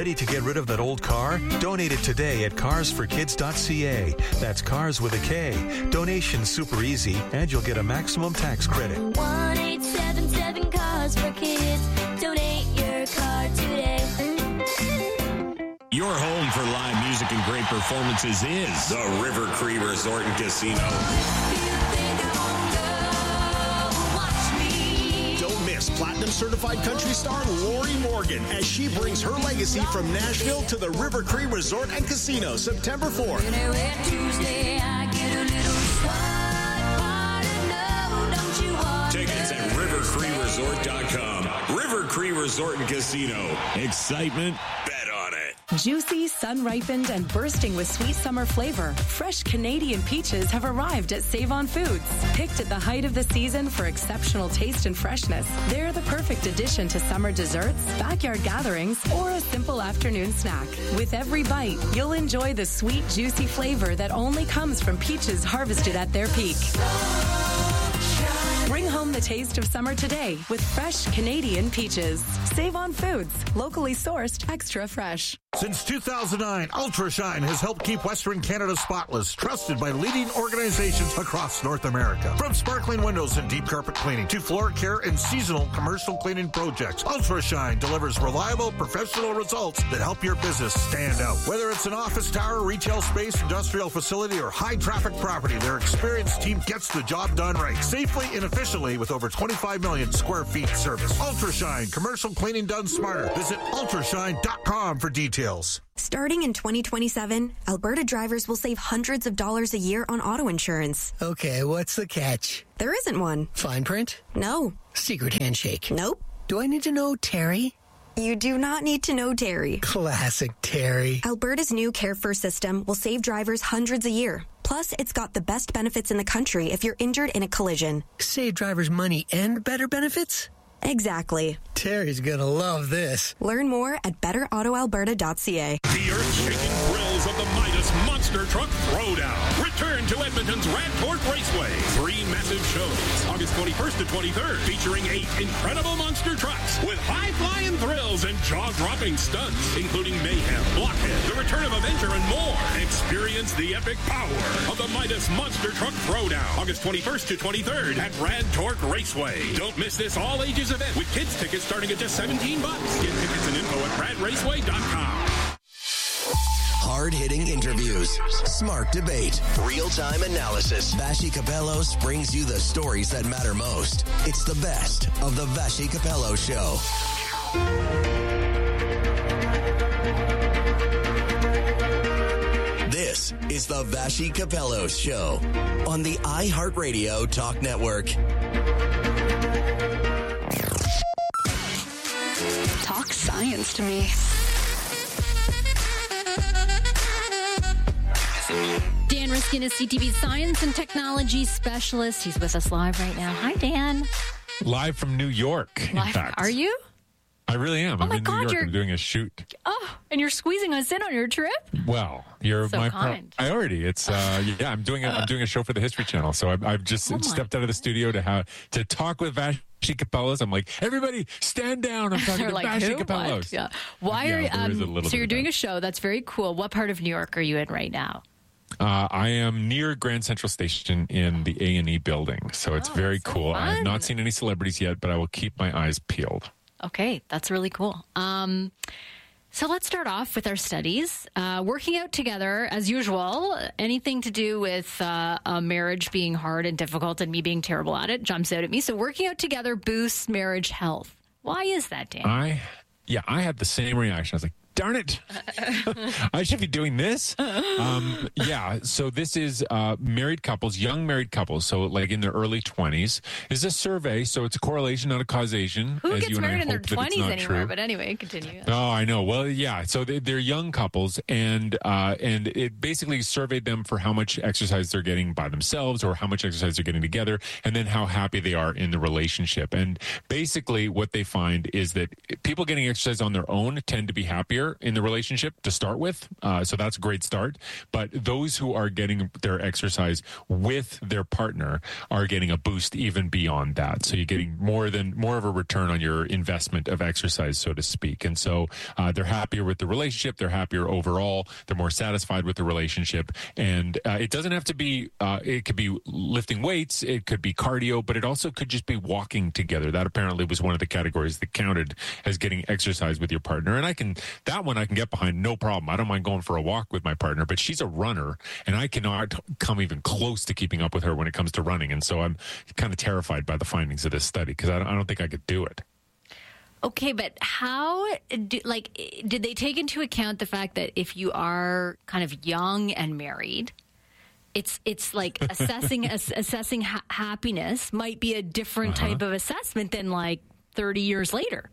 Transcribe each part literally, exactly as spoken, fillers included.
Ready to get rid of that old car? Donate it today at cars for kids dot c a. That's cars with a K. Donation's super easy, and you'll get a maximum tax credit. one eight seven seven Cars for Kids. Donate your car today. Your home for live music and great performances is the River Cree Resort and Casino. Don't miss Platinum Certified Country star Lori Morgan as she brings her legacy from Nashville to the River Cree Resort and Casino September fourth. Tickets at river cree resort dot com. River Cree Resort and Casino. Excitement, bet on it. Juicy, sun-ripened, and bursting with sweet summer flavor, fresh Canadian peaches have arrived at Save-On Foods. Picked at the height of the season for exceptional taste and freshness, they're the perfect addition to summer desserts, backyard gatherings, or a simple afternoon snack. With every bite, you'll enjoy the sweet, juicy flavor that only comes from peaches harvested at their peak. Bring home the taste of summer today with fresh Canadian peaches. Save on Foods, locally sourced, extra fresh. Since two thousand nine, UltraShine has helped keep Western Canada spotless, trusted by leading organizations across North America. From sparkling windows and deep carpet cleaning to floor care and seasonal commercial cleaning projects, UltraShine delivers reliable, professional results that help your business stand out. Whether it's an office tower, retail space, industrial facility, or high-traffic property, their experienced team gets the job done right, safely and efficiently with over twenty-five million square feet service. UltraShine, commercial cleaning done smarter. Visit ultrashine dot com for details. Starting in twenty twenty-seven, Alberta drivers will save hundreds of dollars a year on auto insurance. Okay, what's the catch? There isn't one. Fine print? No. Secret handshake? Nope. Do I need to know Terry? You do not need to know Terry. Classic Terry. Alberta's new Care First system will save drivers hundreds a year. Plus, it's got the best benefits in the country if you're injured in a collision. Save drivers money and better benefits? Exactly. Terry's gonna love this. Learn more at better auto alberta dot c a. The earth-shaking thrills of the Midas Monster Truck Throwdown. Return to Edmonton's Rad Torque Raceway. Three massive shows, August twenty-first to twenty-third, featuring eight incredible monster trucks with high-flying thrills and jaw-dropping stunts, including Mayhem, Blockhead, The Return of Avenger, and more. Experience the epic power of the Midas Monster Truck Throwdown, August twenty-first to twenty-third at Rad Torque Raceway. Don't miss this all-ages event with kids tickets starting at just seventeen bucks. Get tickets and info at rad raceway dot com. Hard-hitting interviews, smart debate, real-time analysis. Vassy Kapelos brings you the stories that matter most. It's the best of the Vassy Kapelos Show. This is the Vassy Kapelos Show on the iHeartRadio Talk Network. Talk science to me. Dan Riskin is C T V science and technology specialist. He's with us live right now. Hi, Dan. Live from New York. In Live. fact. Are you? I really am. Oh I'm my in God, New York. you're- I'm doing a shoot. Oh, and you're squeezing us in on your trip? Well, you're So my kind. priority. It's uh, yeah. I'm doing a, I'm doing a show for the History Channel. So I've, I've just Oh my- stepped out of the studio to have to talk with Vassy Kapelos. I'm like, everybody, stand down. I'm talking They're to like, Vassy who? Kapelos. What? Yeah. Why Yeah, are you, there is a um, little so bit you're of doing that. a show. That's very cool. What part of New York are you in right now? Uh, I am near Grand Central Station in the A and E building, so it's Oh, very so cool. I have fun. not seen any celebrities yet, but I will keep my eyes peeled. Okay, that's really cool. Um, so let's start off with our studies. Uh, working out together, as usual, anything to do with uh, a marriage being hard and difficult and me being terrible at it jumps out at me. So working out together boosts marriage health. Why is that, Dan? I, yeah, I had the same reaction. I was like, darn it. I should be doing this. Um, yeah, so this is uh, married couples, young married couples, so like in their early twenties. This is a survey, so it's a correlation, not a causation. Who as gets you and I married in their hope that it's twenties not anymore? true. But anyway, continue. Oh, I know. Well, yeah. So they, they're young couples, and uh, and it basically surveyed them for how much exercise they're getting by themselves, or how much exercise they're getting together, and then how happy they are in the relationship. And basically, what they find is that people getting exercise on their own tend to be happier. happier in the relationship to start with. Uh, so that's a great start. But those who are getting their exercise with their partner are getting a boost even beyond that. So you're getting more than more of a return on your investment of exercise, so to speak. And so uh, they're happier with the relationship. They're happier overall. They're more satisfied with the relationship. And uh, it doesn't have to be, uh, it could be lifting weights. It could be cardio, but it also could just be walking together. That apparently was one of the categories that counted as getting exercise with your partner. And I can, that one I can get behind, no problem. I don't mind going for a walk with my partner, but she's a runner and I cannot come even close to keeping up with her when it comes to running. And so I'm kind of terrified by the findings of this study because I don't, I don't think I could do it. Okay, but how, do, like, did they take into account the fact that if you are kind of young and married, it's it's like assessing ass, assessing ha- happiness might be a different uh-huh. type of assessment than like thirty years later?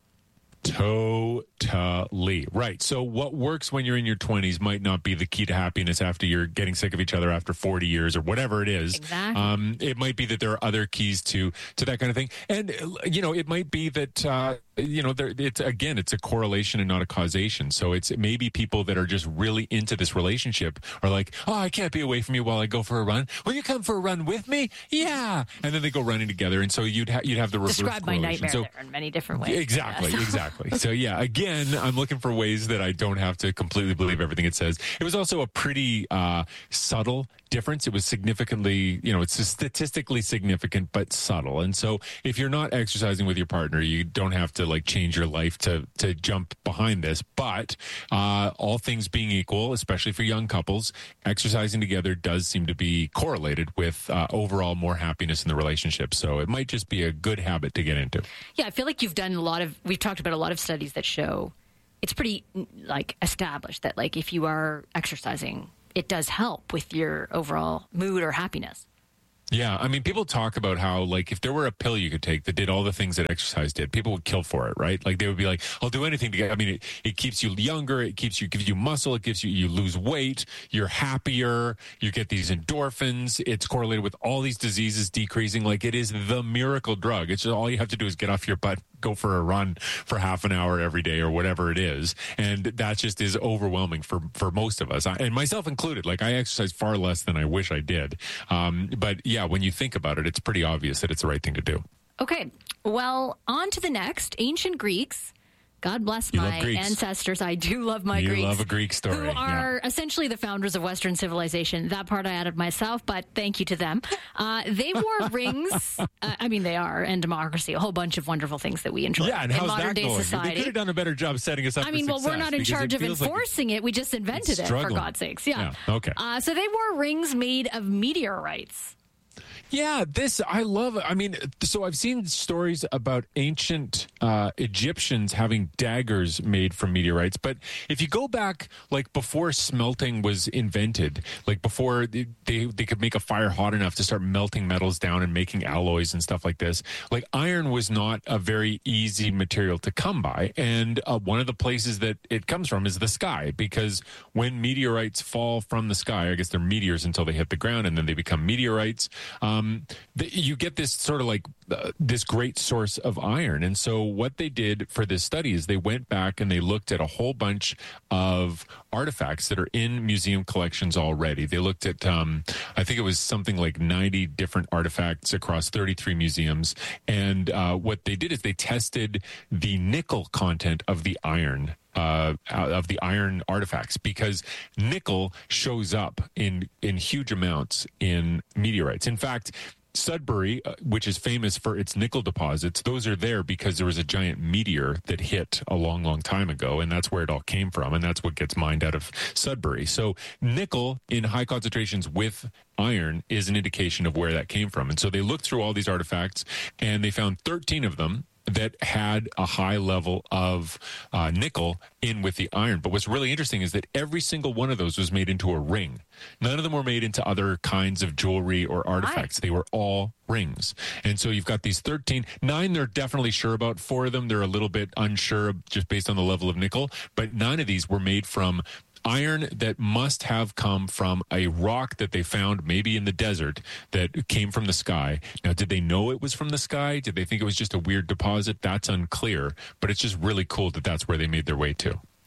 Totally. Right. So what works when you're in your twenties might not be the key to happiness after you're getting sick of each other after forty years or whatever it is. Exactly. Um, it might be that there are other keys to, to that kind of thing. And, you know, it might be that, uh, you know, there, it's again, it's a correlation and not a causation. So it's maybe people that are just really into this relationship are like, oh, I can't be away from you while I go for a run. Will you come for a run with me? Yeah. And then they go running together. And so you'd, ha- you'd have the reverse Describe my correlation. nightmare So, there in many different ways. Exactly. Yeah, so. Exactly. So, yeah, again, I'm looking for ways that I don't have to completely believe everything it says. It was also a pretty uh, subtle difference. It was significantly, you know, it's statistically significant, but subtle. And so if you're not exercising with your partner, you don't have to like change your life to, to jump behind this. But uh, all things being equal, especially for young couples, exercising together does seem to be correlated with uh, overall more happiness in the relationship. So it might just be a good habit to get into. Yeah, I feel like you've done a lot of, we've talked about a lot of studies that show it's pretty like established that like if you are exercising, it does help with your overall mood or happiness. Yeah, I mean, people talk about how, like, if there were a pill you could take that did all the things that exercise did, people would kill for it, right? Like, they would be like, I'll do anything to get, I mean, it, it keeps you younger, it keeps you, gives you muscle, it gives you, you lose weight, you're happier, you get these endorphins, it's correlated with all these diseases decreasing. Like, it is the miracle drug. It's just all you have to do is get off your butt, go for a run for half an hour every day or whatever it is. And that just is overwhelming for, for most of us, I, and myself included. Like, I exercise far less than I wish I did. Um, but yeah, when you think about it, it's pretty obvious that it's the right thing to do. Okay. Well, on to the next. Ancient Greeks. God bless You my love Greeks. ancestors. I do love my you Greeks. You love a Greek story. Who are yeah. essentially the founders of Western civilization. That part I added myself, but thank you to them. Uh, they wore rings. Uh, I mean, they are, and democracy, a whole bunch of wonderful things that we enjoy yeah, and in how's modern that day going? society. They could have done a better job setting us up I mean, for well, we're not in charge of enforcing like it. We just invented it, for God's sakes. Yeah. yeah. Okay. Uh, so they wore rings made of meteorites. Yeah, this, I love it. I mean, so I've seen stories about ancient uh, Egyptians having daggers made from meteorites. But if you go back, like before smelting was invented, like before they, they, they could make a fire hot enough to start melting metals down and making alloys and stuff like this, like iron was not a very easy material to come by. And uh, one of the places that it comes from is the sky, because when meteorites fall from the sky, I guess they're meteors until they hit the ground and then they become meteorites. Um, Um, the, you get this sort of like uh, this great source of iron. And so what they did for this study is they went back and they looked at a whole bunch of artifacts that are in museum collections already. They looked at, um, I think it was something like ninety different artifacts across thirty-three museums. And uh, what they did is they tested the nickel content of the iron. Uh, of the iron artifacts, because nickel shows up in in huge amounts in meteorites. In fact, Sudbury, uh, which is famous for its nickel deposits, those are there because there was a giant meteor that hit a long, long time ago, and that's where it all came from, and that's what gets mined out of Sudbury. So nickel in high concentrations with iron is an indication of where that came from. And so they looked through all these artifacts, and they found thirteen of them that had a high level of uh, nickel in with the iron. But what's really interesting is that every single one of those was made into a ring. None of them were made into other kinds of jewelry or artifacts. They were all rings. And so you've got these thirteen. Nine they're definitely sure about. Four of them they're a little bit unsure just based on the level of nickel. But nine of these were made from iron that must have come from a rock that they found maybe in the desert that came from the sky. Now, did they know it was from the sky? Did they think it was just a weird deposit? That's unclear, but it's just really cool that that's where they made their way to.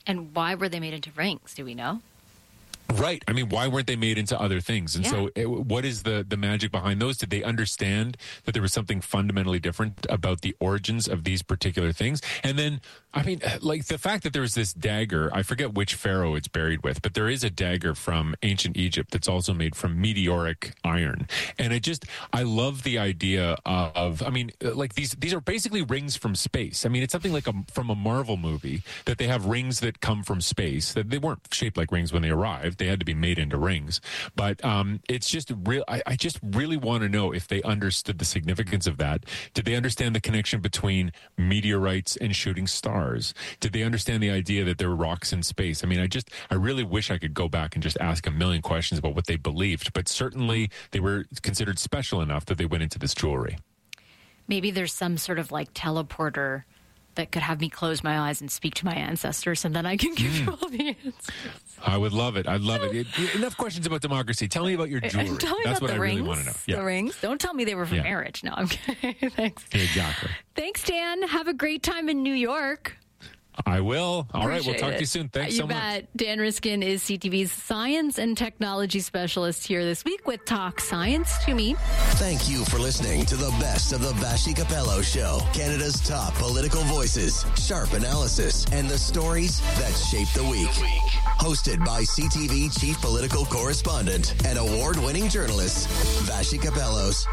And why were they made into rings? Do we know? Right. I mean, why weren't they made into other things? And Yeah. so it, what is the, the magic behind those? Did they understand that there was something fundamentally different about the origins of these particular things? And then, I mean, like the fact that there's this dagger, I forget which pharaoh it's buried with, but there is a dagger from ancient Egypt that's also made from meteoric iron. And I just, I love the idea of, I mean, like these, these are basically rings from space. I mean, it's something like a, from a Marvel movie that they have rings that come from space, that they weren't shaped like rings when they arrived. They had to be made into rings. But um, it's just real. I, I just really want to know if they understood the significance of that. Did they understand the connection between meteorites and shooting stars? Did they understand the idea that there were rocks in space? I mean, I just, I really wish I could go back and just ask a million questions about what they believed. But certainly they were considered special enough that they went into this jewelry. Maybe there's some sort of like teleporter that could have me close my eyes and speak to my ancestors, and then I can give you all the answers. I would love it. I'd love it. it. Enough questions about democracy. Tell me about your jewelry. Tell me That's about what the I rings, really want to know. Yeah. The rings. Don't tell me they were from Yeah. marriage. No, I'm kidding. Thanks. Exactly. Thanks, Dan. Have a great time in New York. I will. All right. We'll Appreciate talk it. to you soon. Thanks you so much. bet. Dan Riskin is C T V's science and technology specialist here this week with Talk Science to me. Thank you for listening to the best of the Vashi Capello Show. Canada's top political voices, sharp analysis, and the stories that shape the week. Hosted by C T V chief political correspondent and award-winning journalist, Vashi Capellos.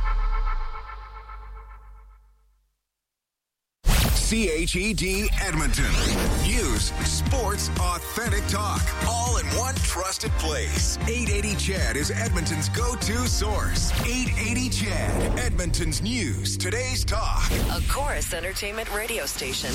C H E D Edmonton. News, sports, authentic talk. All in one trusted place. eight eighty C H E D is Edmonton's go-to source. eight eighty C H E D, Edmonton's news, today's talk. A Chorus Entertainment radio station.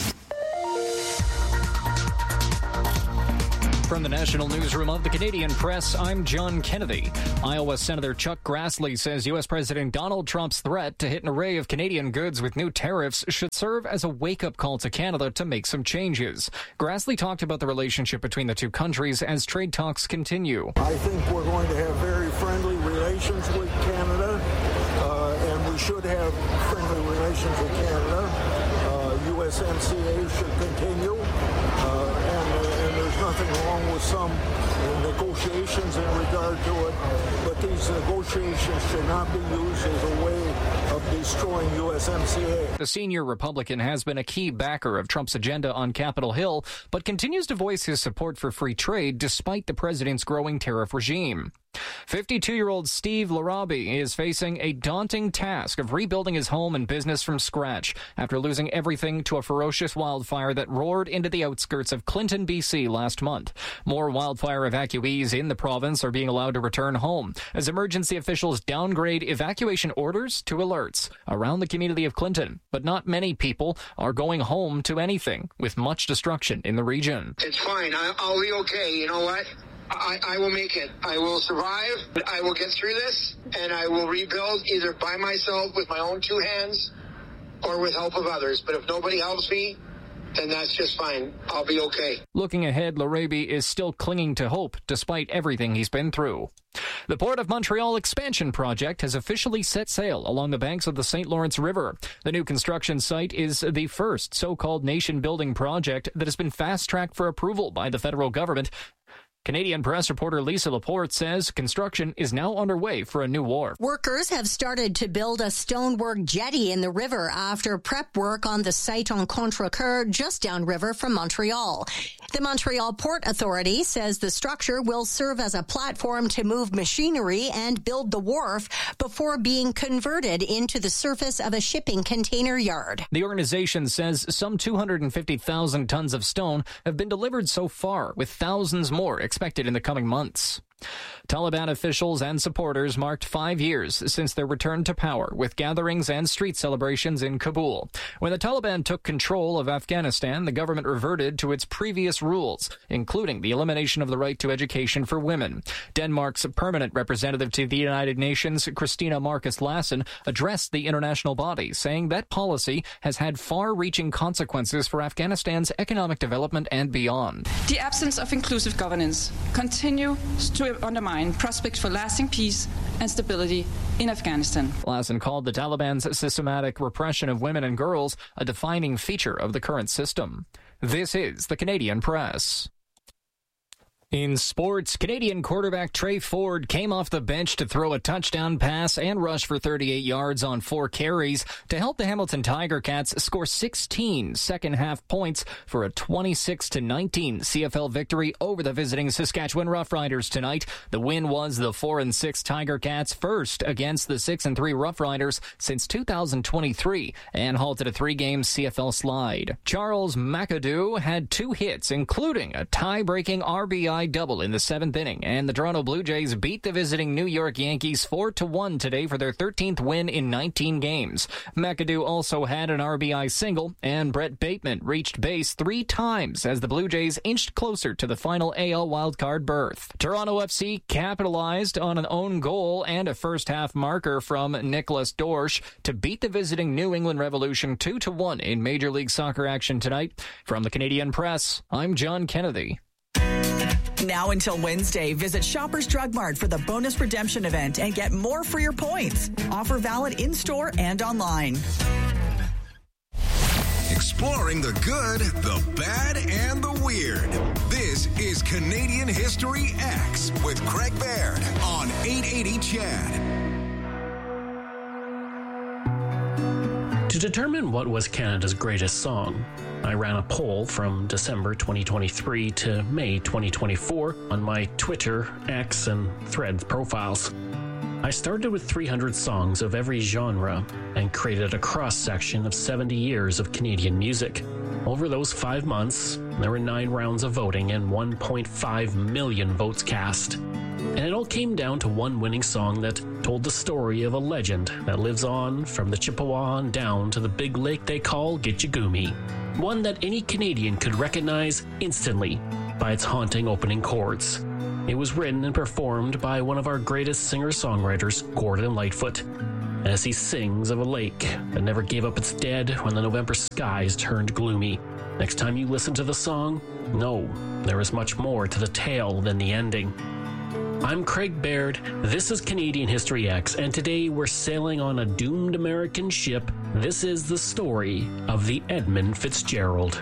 From the National Newsroom of the Canadian Press, I'm John Kennedy. Iowa Senator Chuck Grassley says U S. President Donald Trump's threat to hit an array of Canadian goods with new tariffs should serve as a wake-up call to Canada to make some changes. Grassley talked about the relationship between the two countries as trade talks continue. I think we're going to have very friendly relations with Canada, uh, and we should have friendly relations with Canada. Uh, U S M C A should continue. Uh, and, and there's nothing wrong with some negotiations in regard to it, but these negotiations should not be used as a way of destroying U S M C A. The senior Republican has been a key backer of Trump's agenda on Capitol Hill, but continues to voice his support for free trade despite the president's growing tariff regime. fifty-two-year-old Steve Larabi is facing a daunting task of rebuilding his home and business from scratch after losing everything to a ferocious wildfire that roared into the outskirts of Clinton, B C last month. More wildfire evacuees in the province are being allowed to return home as emergency officials downgrade evacuation orders to alerts around the community of Clinton. But not many people are going home to anything, with much destruction in the region. It's fine. I, I'll be okay. You know what? I, I will make it. I will survive. I will get through this, and I will rebuild either by myself with my own two hands or with help of others. But if nobody helps me, then that's just fine. I'll be okay. Looking ahead, Larabi is still clinging to hope despite everything he's been through. The Port of Montreal expansion project has officially set sail along the banks of the Saint Lawrence River. The new construction site is the first so-called nation-building project that has been fast-tracked for approval by the federal government. Canadian press reporter Lisa Laporte says construction is now underway for a new wharf. Workers have started to build a stonework jetty in the river after prep work on the site on Contrecoeur, just downriver from Montreal. The Montreal Port Authority says the structure will serve as a platform to move machinery and build the wharf before being converted into the surface of a shipping container yard. The organization says some two hundred fifty thousand tons of stone have been delivered so far, with thousands more expected in the coming months. Taliban officials and supporters marked five years since their return to power, with gatherings and street celebrations in Kabul. When the Taliban took control of Afghanistan, the government reverted to its previous rules, including the elimination of the right to education for women. Denmark's permanent representative to the United Nations, Christina Marcus Lassen, addressed the international body, saying that policy has had far-reaching consequences for Afghanistan's economic development and beyond. The absence of inclusive governance continues to undermine prospects for lasting peace and stability in Afghanistan. Lassen called the Taliban's systematic repression of women and girls a defining feature of the current system. This is the Canadian Press. In sports, Canadian quarterback Trey Ford came off the bench to throw a touchdown pass and rush for thirty-eight yards on four carries to help the Hamilton Tiger Cats score sixteen second-half points for a twenty-six to nineteen C F L victory over the visiting Saskatchewan Roughriders tonight. The win was the four and six Tiger Cats' first against the six and three Roughriders since two thousand twenty-three and halted a three-game C F L slide. Charles McAdoo had two hits, including a tie-breaking R B I double in the seventh inning, and the Toronto Blue Jays beat the visiting New York Yankees four to one today for their thirteenth win in nineteen games. McAdoo also had an R B I single, and Brett Bateman reached base three times as the Blue Jays inched closer to the final A L wildcard berth. Toronto F C capitalized on an own goal and a first-half marker from Nicholas Dorsch to beat the visiting New England Revolution two to one in Major League Soccer action tonight. From the Canadian Press, I'm John Kennedy. Now until Wednesday, visit Shoppers Drug Mart for the bonus redemption event and get more for your points. Offer valid in-store and online. Exploring the good, the bad, and the weird. This is Canadian History X with Craig Baird on eight eighty C H A D. To determine what was Canada's greatest song, I ran a poll from December twenty twenty-three to May twenty twenty-four on my Twitter, X, and Threads profiles. I started with three hundred songs of every genre and created a cross-section of seventy years of Canadian music. Over those five months, there were nine rounds of voting and one point five million votes cast. And it all came down to one winning song that told the story of a legend that lives on from the Chippewa on down to the big lake they call Gitche Gumee. One that any Canadian could recognize instantly by its haunting opening chords. It was written and performed by one of our greatest singer-songwriters, Gordon Lightfoot, as he sings of a lake that never gave up its dead when the November skies turned gloomy. Next time you listen to the song, know there is much more to the tale than the ending. I'm Craig Baird, this is Canadian History X, and today we're sailing on a doomed American ship. This is the story of the Edmund Fitzgerald.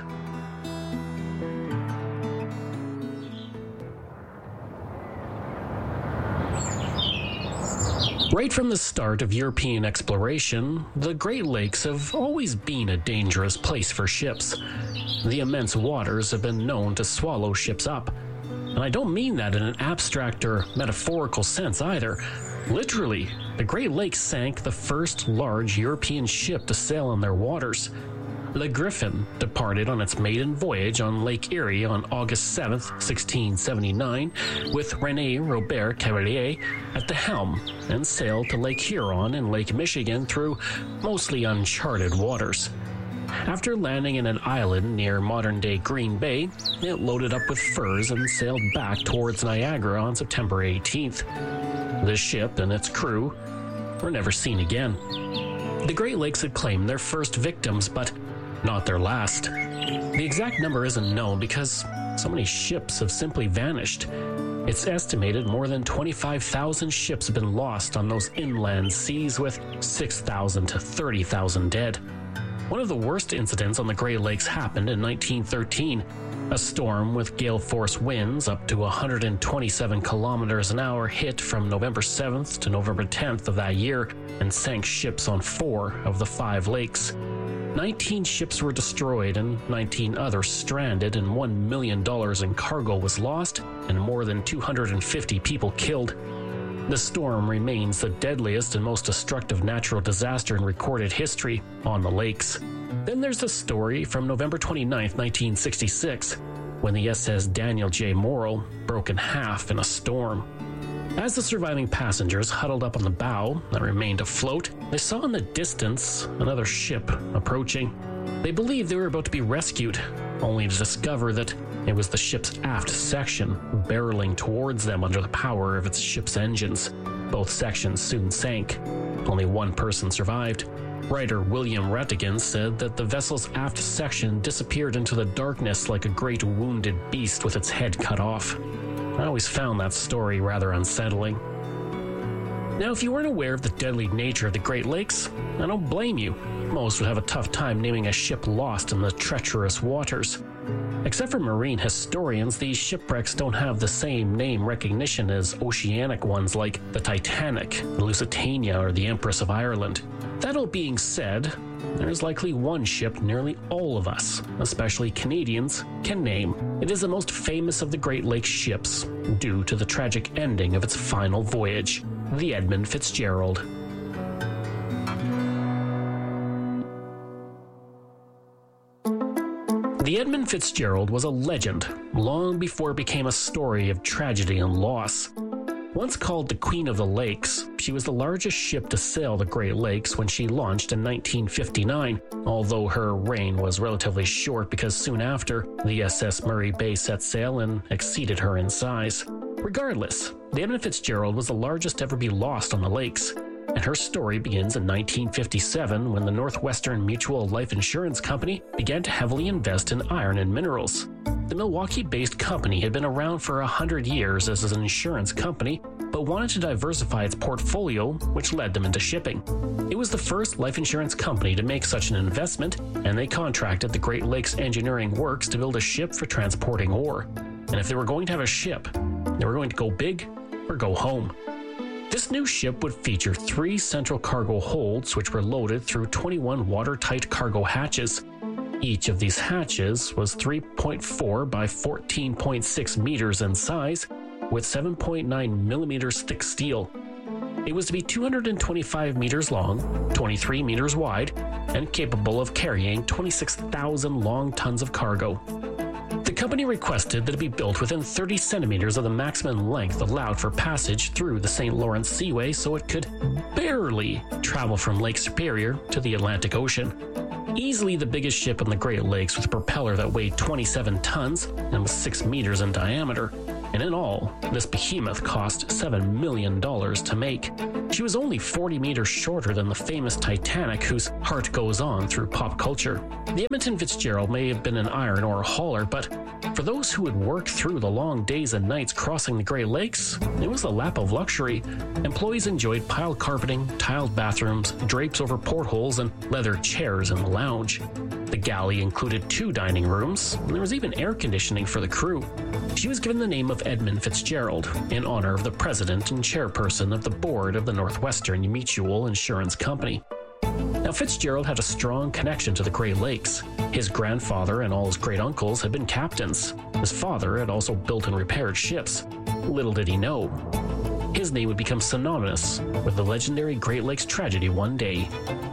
Right from the start of European exploration, the Great Lakes have always been a dangerous place for ships. The immense waters have been known to swallow ships up. And I don't mean that in an abstract or metaphorical sense either. Literally, the Great Lakes sank the first large European ship to sail on their waters. Le Griffin departed on its maiden voyage on Lake Erie on August seventh, sixteen seventy-nine, with René Robert Cavelier at the helm, and sailed to Lake Huron and Lake Michigan through mostly uncharted waters. After landing in an island near modern-day Green Bay, it loaded up with furs and sailed back towards Niagara on September eighteenth. The ship and its crew were never seen again. The Great Lakes had claimed their first victims, but not their last. The exact number isn't known because so many ships have simply vanished. It's estimated more than twenty-five thousand ships have been lost on those inland seas, with six thousand to thirty thousand dead. One of the worst incidents on the Great Lakes happened in nineteen thirteen. A storm with gale force winds up to one hundred twenty-seven kilometers an hour hit from November seventh to November tenth of that year and sank ships on four of the five lakes. nineteen ships were destroyed and nineteen others stranded, and one million dollars in cargo was lost and more than two hundred fifty people killed. The storm remains the deadliest and most destructive natural disaster in recorded history on the lakes. Then there's the story from November twenty-ninth, nineteen sixty-six, when the S S Daniel J. Morrow broke in half in a storm. As the surviving passengers huddled up on the bow that remained afloat, they saw in the distance another ship approaching. They believed they were about to be rescued, only to discover that it was the ship's aft section barreling towards them under the power of its ship's engines. Both sections soon sank. Only one person survived. Writer William Rattigan said that the vessel's aft section disappeared into the darkness like a great wounded beast with its head cut off. I always found that story rather unsettling. Now, if you weren't aware of the deadly nature of the Great Lakes, I don't blame you. Most would have a tough time naming a ship lost in the treacherous waters. Except for marine historians, these shipwrecks don't have the same name recognition as oceanic ones like the Titanic, the Lusitania, or the Empress of Ireland. That all being said, there's likely one ship nearly all of us, especially Canadians, can name. It is the most famous of the Great Lakes ships, due to the tragic ending of its final voyage, the Edmund Fitzgerald. The Edmund Fitzgerald was a legend long before it became a story of tragedy and loss. Once called the Queen of the Lakes, she was the largest ship to sail the Great Lakes when she launched in nineteen fifty-nine, although her reign was relatively short because soon after, the S S Murray Bay set sail and exceeded her in size. Regardless, the Edmund Fitzgerald was the largest to ever be lost on the lakes, and her story begins in nineteen fifty-seven when the Northwestern Mutual Life Insurance Company began to heavily invest in iron and minerals. The Milwaukee-based company had been around for a hundred years as an insurance company, but wanted to diversify its portfolio, which led them into shipping. It was the first life insurance company to make such an investment, and they contracted the Great Lakes Engineering Works to build a ship for transporting ore. And if they were going to have a ship, they were going to go big or go home. This new ship would feature three central cargo holds, which were loaded through twenty-one watertight cargo hatches. Each of these hatches was three point four by fourteen point six meters in size, with seven point nine millimeters thick steel. It was to be two hundred twenty-five meters long, twenty-three meters wide, and capable of carrying twenty-six thousand long tons of cargo. The company requested that it be built within thirty centimeters of the maximum length allowed for passage through the Saint Lawrence Seaway so it could barely travel from Lake Superior to the Atlantic Ocean. Easily the biggest ship in the Great Lakes with a propeller that weighed twenty-seven tons and was six meters in diameter. And in all, this behemoth cost seven million dollars to make. She was only forty meters shorter than the famous Titanic, whose heart goes on through pop culture. The Edmonton Fitzgerald may have been an iron ore hauler, but for those who would work through the long days and nights crossing the Great Lakes, it was a lap of luxury. Employees enjoyed piled carpeting, tiled bathrooms, drapes over portholes, and leather chairs in the lounge. The galley included two dining rooms, and there was even air conditioning for the crew. She was given the name of Edmund Fitzgerald in honor of the president and chairperson of the board of the Northwestern Mutual Insurance Company. Now, Fitzgerald had a strong connection to the Great Lakes. His grandfather and all his great-uncles had been captains. His father had also built and repaired ships. Little did he know, his name would become synonymous with the legendary Great Lakes tragedy one day.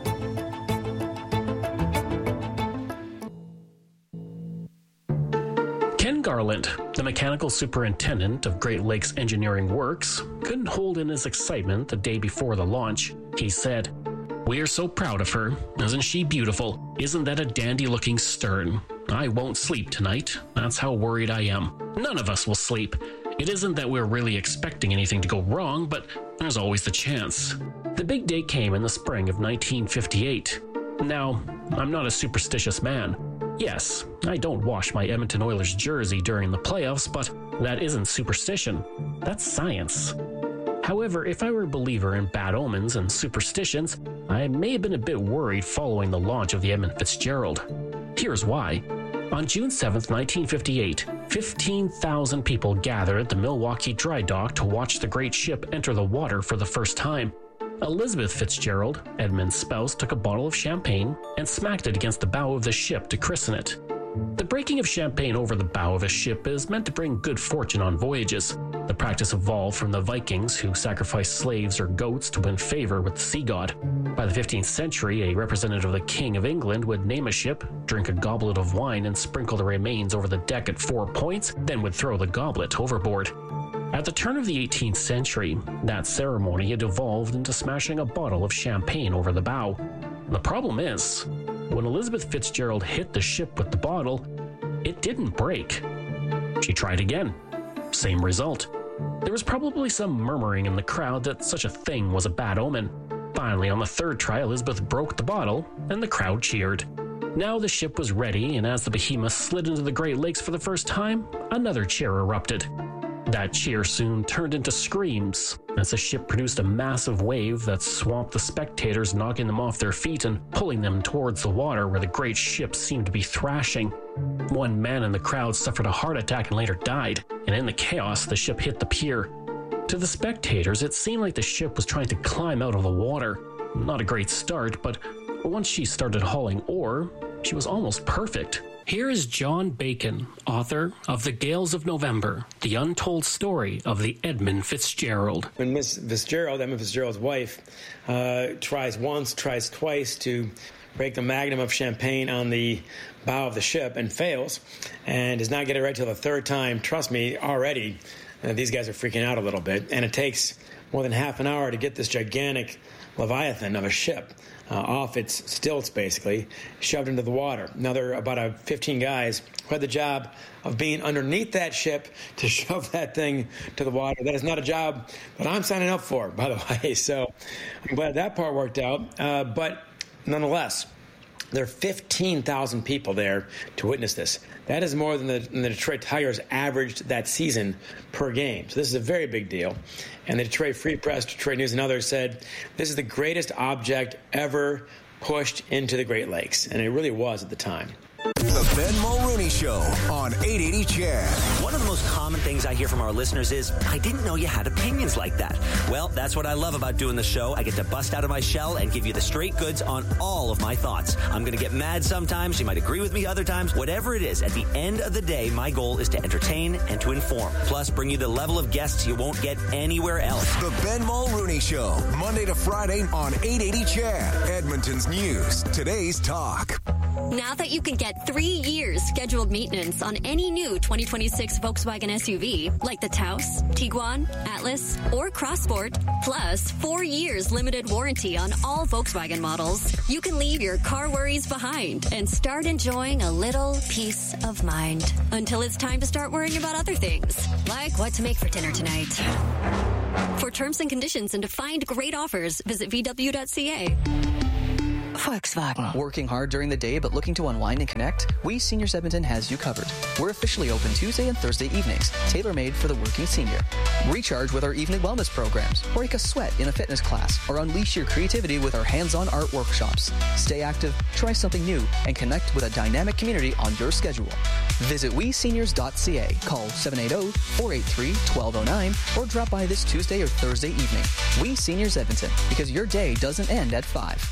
Ken Garland, the mechanical superintendent of Great Lakes Engineering Works, couldn't hold in his excitement the day before the launch. He said, "We are so proud of her. Isn't she beautiful? Isn't that a dandy-looking stern? I won't sleep tonight. That's how worried I am. None of us will sleep. It isn't that we're really expecting anything to go wrong, but there's always the chance." The big day came in the spring of nineteen fifty-eight. Now, I'm not a superstitious man. Yes, I don't wash my Edmonton Oilers jersey during the playoffs, but that isn't superstition. That's science. However, if I were a believer in bad omens and superstitions, I may have been a bit worried following the launch of the Edmund Fitzgerald. Here's why. On June seventh, nineteen fifty-eight, fifteen thousand people gathered at the Milwaukee dry dock to watch the great ship enter the water for the first time. Elizabeth Fitzgerald, Edmund's spouse, took a bottle of champagne and smacked it against the bow of the ship to christen it. The breaking of champagne over the bow of a ship is meant to bring good fortune on voyages. The practice evolved from the Vikings, who sacrificed slaves or goats to win favor with the sea god. By the fifteenth century, a representative of the King of England would name a ship, drink a goblet of wine, and sprinkle the remains over the deck at four points, then would throw the goblet overboard. At the turn of the eighteenth century, that ceremony had evolved into smashing a bottle of champagne over the bow. The problem is, when Elizabeth Fitzgerald hit the ship with the bottle, it didn't break. She tried again. Same result. There was probably some murmuring in the crowd that such a thing was a bad omen. Finally, on the third try, Elizabeth broke the bottle, and the crowd cheered. Now the ship was ready, and as the behemoth slid into the Great Lakes for the first time, another cheer erupted. That cheer soon turned into screams as the ship produced a massive wave that swamped the spectators, knocking them off their feet and pulling them towards the water where the great ship seemed to be thrashing. One man in the crowd suffered a heart attack and later died, and in the chaos, the ship hit the pier. To the spectators, it seemed like the ship was trying to climb out of the water. Not a great start, but once she started hauling ore, she was almost perfect. Here is John Bacon, author of The Gales of November, the untold story of the Edmund Fitzgerald. When Miss Fitzgerald, Edmund Fitzgerald's wife, uh, tries once, tries twice to break the magnum of champagne on the bow of the ship and fails, and does not get it right till the third time, trust me, already, uh, these guys are freaking out a little bit, and it takes more than half an hour to get this gigantic leviathan of a ship Uh, off its stilts, basically, shoved into the water. Now, there are about uh, fifteen guys who had the job of being underneath that ship to shove that thing to the water. That is not a job that I'm signing up for, by the way. So I'm glad that part worked out. Uh, but nonetheless, there are fifteen thousand people there to witness this. That is more than the, than the Detroit Tigers averaged that season per game. So this is a very big deal. And the Detroit Free Press, Detroit News, and others said this is the greatest object ever pushed into the Great Lakes. And it really was at the time. The Ben Mulrooney Show on eight eighty C H A D. One of the most common things I hear from our listeners is, I didn't know you had opinions like that. Well, that's what I love about doing the show. I get to bust out of my shell and give you the straight goods on all of my thoughts. I'm going to get mad sometimes. You might agree with me other times. Whatever it is, at the end of the day, my goal is to entertain and to inform. Plus, bring you the level of guests you won't get anywhere else. The Ben Mulrooney Show, Monday to Friday on eight eighty C H A D. Edmonton's News, today's talk. Now that you can get three years scheduled maintenance on any new twenty twenty-six Volkswagen S U V, like the Taos, Tiguan, Atlas, or Crossport, plus four years limited warranty on all Volkswagen models, you can leave your car worries behind and start enjoying a little peace of mind until it's time to start worrying about other things, like what to make for dinner tonight. For terms and conditions and to find great offers, visit v w dot c a. Volkswagen. Working hard during the day but looking to unwind and connect? We Seniors Edmonton has you covered. We're officially open Tuesday and Thursday evenings, tailor-made for the working senior. Recharge with our evening wellness programs, break a sweat in a fitness class, or unleash your creativity with our hands-on art workshops. Stay active, try something new, and connect with a dynamic community on your schedule. Visit we seniors dot c a, call seven eight zero, four eight three, one two zero nine, or drop by this Tuesday or Thursday evening. We Seniors Edmonton, because your day doesn't end at five.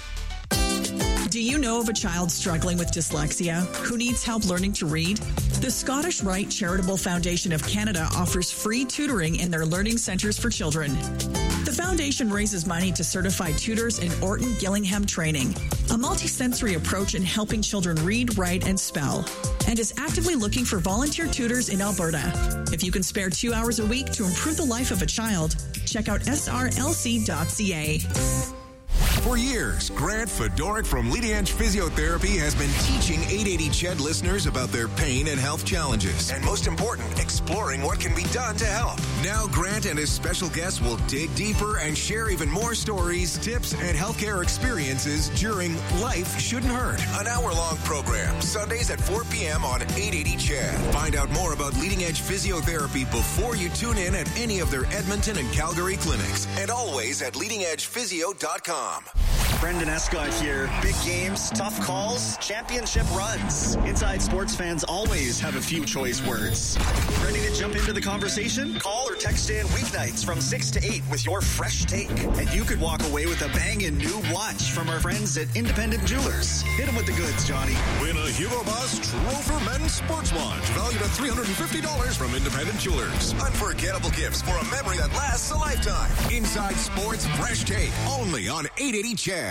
Do you know of a child struggling with dyslexia who needs help learning to read? The Scottish Rite Charitable Foundation of Canada offers free tutoring in their learning centres for children. The foundation raises money to certify tutors in Orton Gillingham training, a multisensory approach in helping children read, write, and spell, and is actively looking for volunteer tutors in Alberta. If you can spare two hours a week to improve the life of a child, check out s r l c dot c a. For years, Grant Fedoric from Leading Edge Physiotherapy has been teaching eight eighty C H E D listeners about their pain and health challenges. And most important, exploring what can be done to help. Now Grant and his special guests will dig deeper and share even more stories, tips, and healthcare experiences during Life Shouldn't Hurt, an hour-long program, Sundays at four p.m. on eight eighty C H E D. Find out more about Leading Edge Physiotherapy before you tune in at any of their Edmonton and Calgary clinics, and always at leading edge physio dot com. Brendan Escott here. Big games, tough calls, championship runs. Inside Sports fans always have a few choice words. Ready to jump into the conversation? Call or text in weeknights from six to eight with your fresh take. And you could walk away with a banging new watch from our friends at Independent Jewelers. Hit them with the goods, Johnny. Win a Hugo Boss Trofer Men's Sports Watch, valued at three hundred fifty dollars from Independent Jewelers. Unforgettable gifts for a memory that lasts a lifetime. Inside Sports Fresh Take, only on eight eighty C H E D.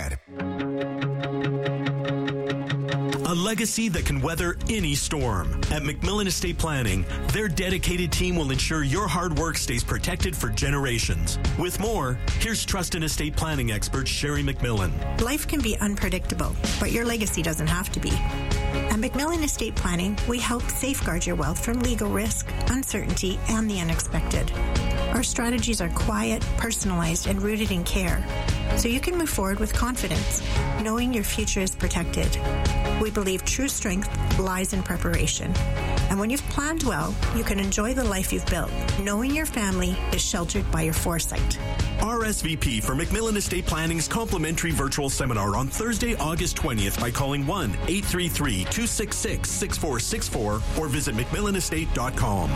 A legacy that can weather any storm. At McMillan Estate Planning, their dedicated team will ensure your hard work stays protected for generations. With more, here's trust and estate planning expert Sherry McMillan. Life can be unpredictable, but your legacy doesn't have to be. At McMillan Estate Planning, we help safeguard your wealth from legal risk, uncertainty, and the unexpected. Our strategies are quiet, personalized, and rooted in care, so you can move forward with confidence, knowing your future is protected. We believe true strength lies in preparation. And when you've planned well, you can enjoy the life you've built, knowing your family is sheltered by your foresight. R S V P for McMillan Estate Planning's complimentary virtual seminar on Thursday, August twentieth by calling one eight three three, two six six, six four six four or visit mcmillan estate dot com.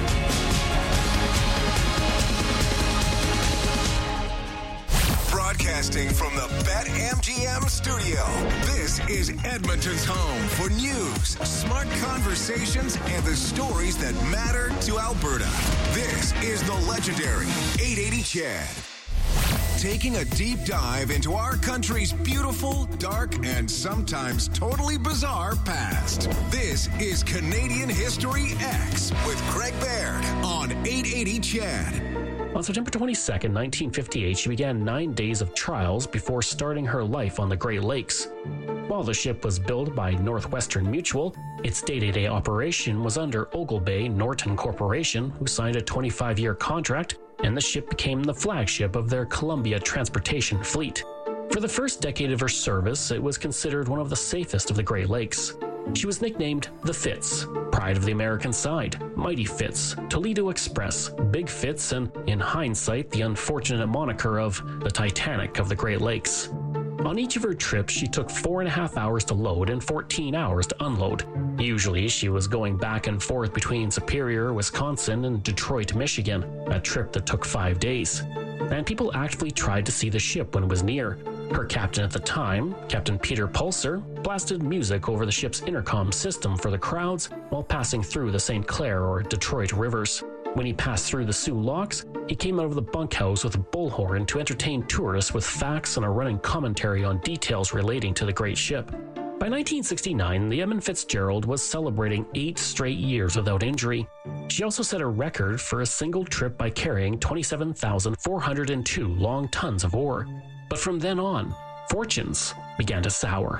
Broadcasting from the BetMGM studio, this is Edmonton's home for news, smart conversations, and the stories that matter to Alberta. This is the legendary eight eighty Chad. Taking a deep dive into our country's beautiful, dark, and sometimes totally bizarre past. This is Canadian History X with Craig Baird on eight eighty Chad. On September twenty-second, nineteen fifty-eight, she began nine days of trials before starting her life on the Great Lakes. While the ship was built by Northwestern Mutual, its day-to-day operation was under Oglebay Norton Corporation, who signed a twenty-five-year contract, and the ship became the flagship of their Columbia transportation fleet. For the first decade of her service, it was considered one of the safest of the Great Lakes. She was nicknamed the Fitz, Pride of the American Side, Mighty Fitz, Toledo Express, Big Fitz, and, in hindsight, the unfortunate moniker of the Titanic of the Great Lakes. On each of her trips, she took four and a half hours to load and fourteen hours to unload. Usually, she was going back and forth between Superior, Wisconsin, and Detroit, Michigan, a trip that took five days. And people actively tried to see the ship when it was near. Her captain at the time, Captain Peter Pulser, blasted music over the ship's intercom system for the crowds while passing through the Saint Clair or Detroit rivers. When he passed through the Sioux Locks, he came out of the bunkhouse with a bullhorn to entertain tourists with facts and a running commentary on details relating to the great ship. By nineteen sixty-nine, the Edmund Fitzgerald was celebrating eight straight years without injury. She also set a record for a single trip by carrying twenty-seven thousand four hundred two long tons of ore. But from then on, fortunes began to sour.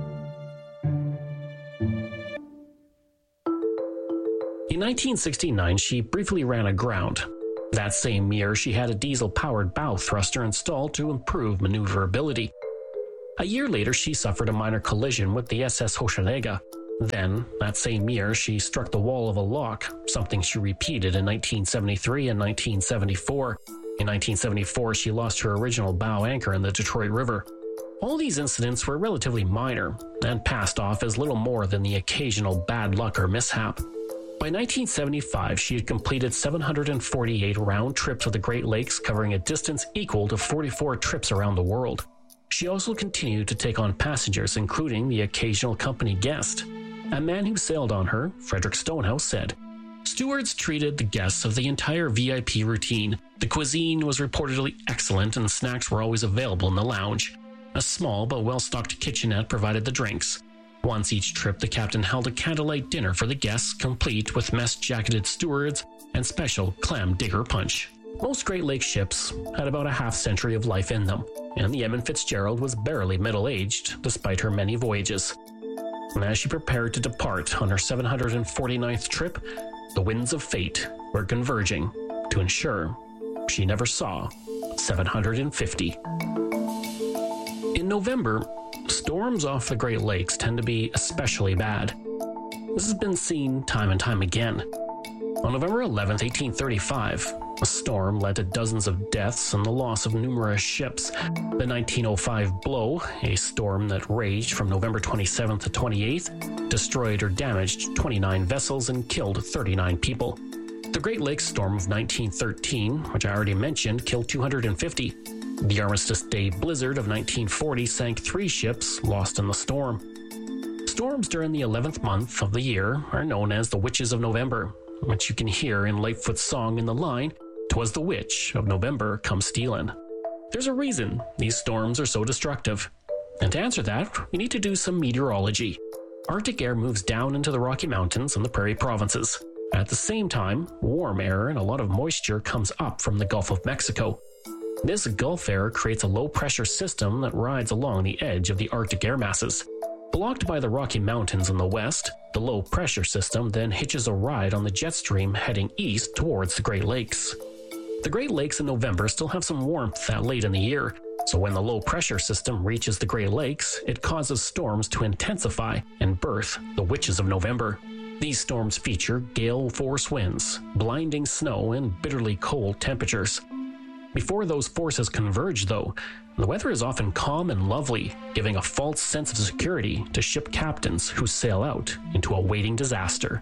In nineteen sixty-nine, she briefly ran aground. That same year, she had a diesel-powered bow thruster installed to improve maneuverability. A year later, she suffered a minor collision with the S S Hochelaga. Then, that same year, she struck the wall of a lock, something she repeated in nineteen seventy-three and nineteen seventy-four. In nineteen seventy-four, she lost her original bow anchor in the Detroit River. All these incidents were relatively minor and passed off as little more than the occasional bad luck or mishap. By nineteen seventy-five, she had completed seven hundred forty-eight round trips of the Great Lakes, covering a distance equal to forty-four trips around the world. She also continued to take on passengers, including the occasional company guest. A man who sailed on her, Frederick Stonehouse, said, "Stewards treated the guests of the entire V I P routine. The cuisine was reportedly excellent and snacks were always available in the lounge. A small but well-stocked kitchenette provided the drinks. Once each trip, the captain held a candlelight dinner for the guests, complete with mess-jacketed stewards and special clam digger punch." Most Great Lakes ships had about a half-century of life in them, and the Edmund Fitzgerald was barely middle-aged, despite her many voyages. And as she prepared to depart on her seven hundred forty-ninth trip, the winds of fate were converging to ensure she never saw seven hundred fifty. In November, storms off the Great Lakes tend to be especially bad. This has been seen time and time again. On November eleventh, eighteen thirty-five, a storm led to dozens of deaths and the loss of numerous ships. The nineteen oh five blow, a storm that raged from November twenty-seventh to twenty-eighth, destroyed or damaged twenty-nine vessels and killed thirty-nine people. The Great Lakes storm of nineteen thirteen, which I already mentioned, killed two hundred fifty. The Armistice Day blizzard of nineteen forty sank three ships, lost in the storm. Storms during the eleventh month of the year are known as the Witches of November, which you can hear in Lightfoot's song in the line, "'Twas the witch of November come stealin'." There's a reason these storms are so destructive. And to answer that, we need to do some meteorology. Arctic air moves down into the Rocky Mountains and the Prairie Provinces. At the same time, warm air and a lot of moisture comes up from the Gulf of Mexico. This Gulf air creates a low-pressure system that rides along the edge of the Arctic air masses. Blocked by the Rocky Mountains in the west, the low-pressure system then hitches a ride on the jet stream heading east towards the Great Lakes. The Great Lakes in November still have some warmth that late in the year, so when the low-pressure system reaches the Great Lakes, it causes storms to intensify and birth the Witches of November. These storms feature gale force winds, blinding snow, and bitterly cold temperatures. Before those forces converge, though, the weather is often calm and lovely, giving a false sense of security to ship captains who sail out into a waiting disaster.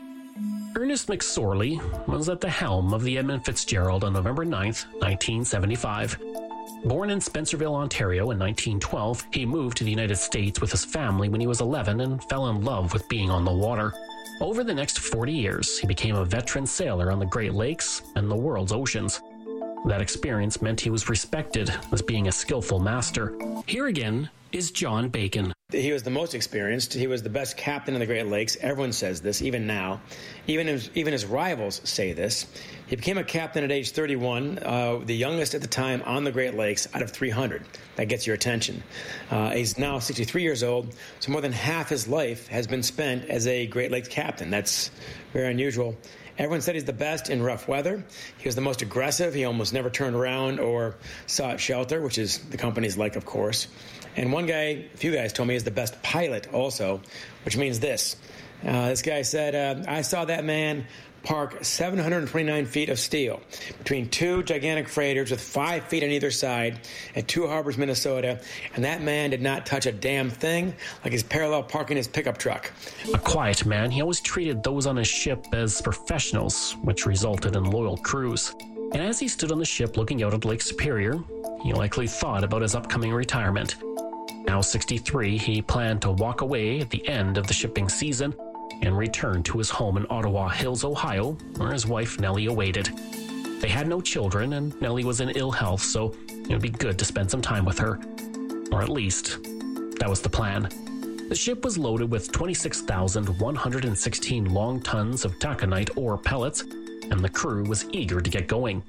Ernest McSorley was at the helm of the Edmund Fitzgerald on November ninth, nineteen seventy-five. Born in Spencerville, Ontario in nineteen twelve, he moved to the United States with his family when he was eleven and fell in love with being on the water. Over the next forty years, he became a veteran sailor on the Great Lakes and the world's oceans. That experience meant he was respected as being a skillful master. Here again is John Bacon. He was the most experienced. He was the best captain in the Great Lakes. Everyone says this, even now. Even his, even his rivals say this. He became a captain at age thirty-one, uh, the youngest at the time on the Great Lakes out of three hundred. That gets your attention. Uh, he's now sixty-three years old, so more than half his life has been spent as a Great Lakes captain. That's very unusual. Everyone said he's the best in rough weather. He was the most aggressive. He almost never turned around or sought shelter, which is the company's like, of course. And one guy, a few guys told me he's the best pilot also, which means this. Uh, this guy said, uh, I saw that man park seven hundred twenty-nine feet of steel between two gigantic freighters with five feet on either side at Two Harbors, Minnesota, and that man did not touch a damn thing, like he's parallel parking his pickup truck. A quiet man, he always treated those on his ship as professionals, which resulted in loyal crews. And as he stood on the ship looking out at Lake Superior, he likely thought about his upcoming retirement. Now sixty-three, he planned to walk away at the end of the shipping season and return to his home in Ottawa Hills, Ohio, where his wife Nellie awaited. They had no children, and Nellie was in ill health, so it would be good to spend some time with her. Or at least, that was the plan. The ship was loaded with twenty-six thousand one hundred sixteen long tons of taconite ore pellets, and the crew was eager to get going.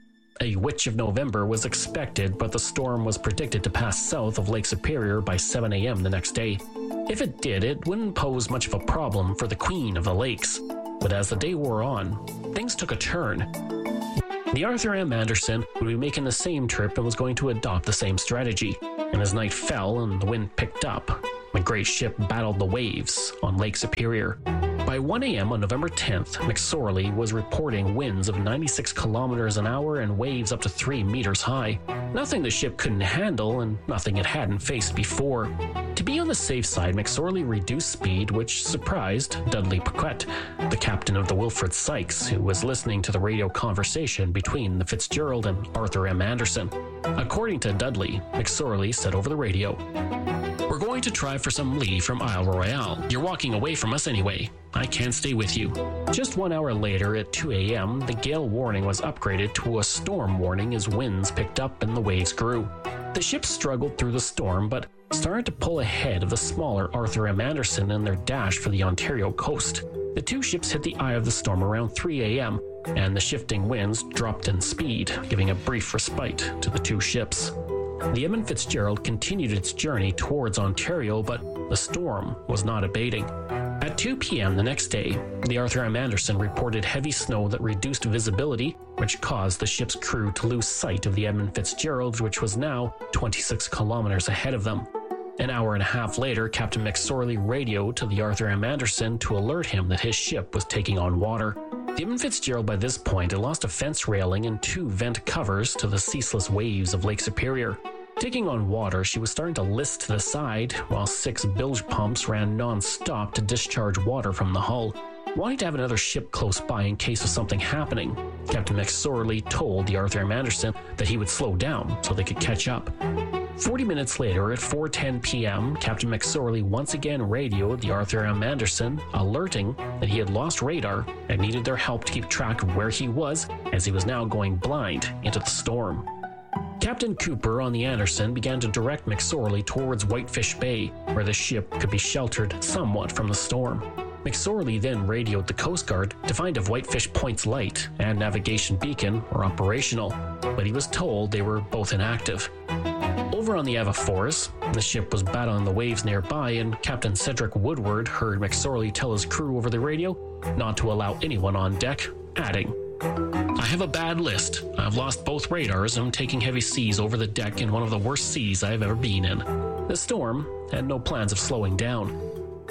A Witch of November was expected, but the storm was predicted to pass south of Lake Superior by seven a.m. the next day. If it did, it wouldn't pose much of a problem for the Queen of the Lakes. But as the day wore on, things took a turn. The Arthur M. Anderson would be making the same trip and was going to adopt the same strategy. And as night fell and the wind picked up, the great ship battled the waves on Lake Superior. By one a.m. on November tenth, McSorley was reporting winds of ninety-six kilometers an hour and waves up to three meters high. Nothing the ship couldn't handle and nothing it hadn't faced before. To be on the safe side, McSorley reduced speed, which surprised Dudley Paquette, the captain of the Wilfred Sykes, who was listening to the radio conversation between the Fitzgerald and Arthur M. Anderson. According to Dudley, McSorley said over the radio, "We're going to try for some lee from Isle Royale. You're walking away from us anyway. I can't stay with you." Just one hour later at two a.m., the gale warning was upgraded to a storm warning as winds picked up and the waves grew. The ship struggled through the storm, but started to pull ahead of the smaller Arthur M. Anderson in their dash for the Ontario coast. The two ships hit the eye of the storm around three a.m., and the shifting winds dropped in speed, giving a brief respite to the two ships. The Edmund Fitzgerald continued its journey towards Ontario, but the storm was not abating. At two p.m. the next day, the Arthur M. Anderson reported heavy snow that reduced visibility, which caused the ship's crew to lose sight of the Edmund Fitzgerald, which was now twenty-six kilometers ahead of them. An hour and a half later, Captain McSorley radioed to the Arthur M. Anderson to alert him that his ship was taking on water. The Edmund Fitzgerald by this point had lost a fence railing and two vent covers to the ceaseless waves of Lake Superior. Taking on water, she was starting to list to the side, while six bilge pumps ran non-stop to discharge water from the hull. Wanting to have another ship close by in case of something happening, Captain McSorley told the Arthur M. Anderson that he would slow down so they could catch up. Forty minutes later, at four ten p.m., Captain McSorley once again radioed the Arthur M. Anderson, alerting that he had lost radar and needed their help to keep track of where he was, as he was now going blind into the storm. Captain Cooper on the Anderson began to direct McSorley towards Whitefish Bay, where the ship could be sheltered somewhat from the storm. McSorley then radioed the Coast Guard to find if Whitefish Point's light and navigation beacon were operational, but he was told they were both inactive. Over on the Ava-Force, the ship was battling the waves nearby, and Captain Cedric Woodward heard McSorley tell his crew over the radio not to allow anyone on deck, adding, "I have a bad list. I've lost both radars and I'm taking heavy seas over the deck in one of the worst seas I've ever been in." The storm had no plans of slowing down.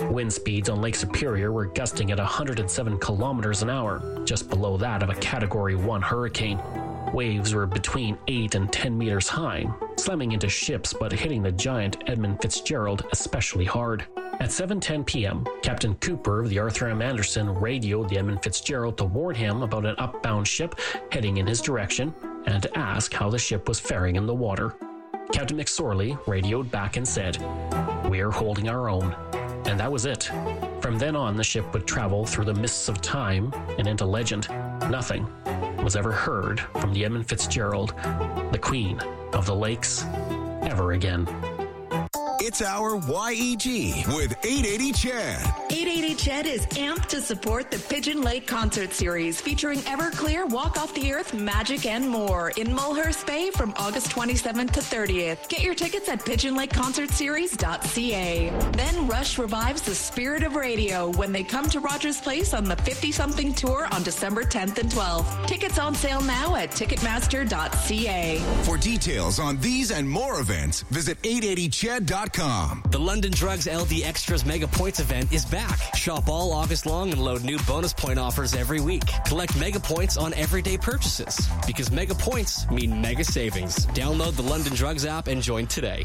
Wind speeds on Lake Superior were gusting at one hundred seven kilometers an hour, just below that of a Category one hurricane. Waves were between eight and ten meters high, slamming into ships but hitting the giant Edmund Fitzgerald especially hard. At seven ten p.m., Captain Cooper of the Arthur M. Anderson radioed the Edmund Fitzgerald to warn him about an upbound ship heading in his direction and to ask how the ship was faring in the water. Captain McSorley radioed back and said, "We're holding our own." And that was it. From then on, the ship would travel through the mists of time and into legend. Nothing was ever heard from the Edmund Fitzgerald, the Queen of the Lakes, ever again. It's our Y E G with eight eighty Chad. eight eighty Ched is amped to support the Pigeon Lake Concert Series featuring Everclear, Walk Off the Earth, Magic, and more in Mulhurst Bay from August twenty-seventh to thirtieth. Get your tickets at pigeon lake concert series dot c a. Then Rush revives the spirit of radio when they come to Rogers Place on the fifty-something tour on December tenth and twelfth. Tickets on sale now at ticketmaster dot c a. For details on these and more events, visit eight eighty ched dot com. The London Drugs L D Extras Mega Points event is back. Shop all August long and load new bonus point offers every week. Collect mega points on everyday purchases because mega points mean mega savings. Download the London Drugs app and join today.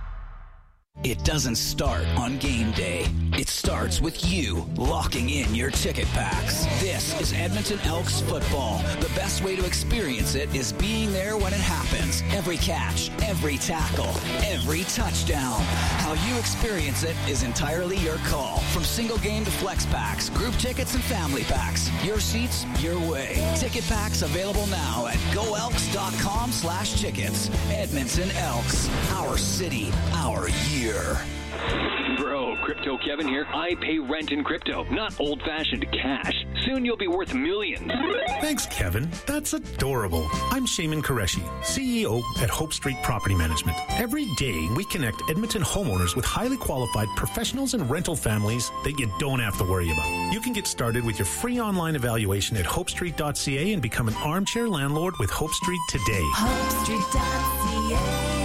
It doesn't start on game day. It starts with you locking in your ticket packs. This is Edmonton Elks football. The best way to experience it is being there when it happens. Every catch, every tackle, every touchdown. How you experience it is entirely your call. From single game to flex packs, group tickets and family packs. Your seats, your way. Ticket packs available now at go elks dot com slash tickets. Edmonton Elks. Our city, our year. Bro, Crypto Kevin here. I pay rent in crypto, not old-fashioned cash. Soon you'll be worth millions. Thanks, Kevin. That's adorable. I'm Shaman Qureshi, C E O at Hope Street Property Management. Every day, we connect Edmonton homeowners with highly qualified professionals and rental families that you don't have to worry about. You can get started with your free online evaluation at hope street dot c a and become an armchair landlord with Hope Street today. hope street dot c a.